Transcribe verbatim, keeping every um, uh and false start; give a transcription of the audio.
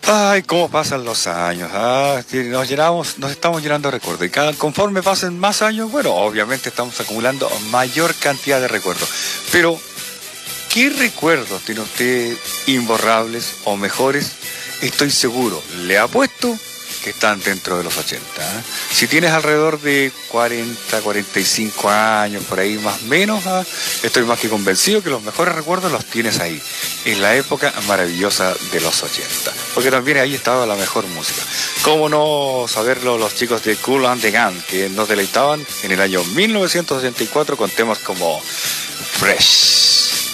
Ay, cómo pasan los años, ah, que nos llenamos, nos estamos llenando de recuerdos. Y cada, conforme pasen más años, bueno, obviamente estamos acumulando mayor cantidad de recuerdos. Pero, ¿qué recuerdos tiene usted imborrables o mejores? Estoy seguro, le apuesto que están dentro de los ochenta. ¿eh? Si tienes alrededor de cuarenta, cuarenta y cinco años, por ahí más o menos, ¿eh? estoy más que convencido que los mejores recuerdos los tienes ahí, en la época maravillosa de los ochenta. Porque también ahí estaba la mejor música. ¿Cómo no saberlo los chicos de Kool and the Gang, que nos deleitaban en el año mil novecientos ochenta y cuatro con temas como Fresh?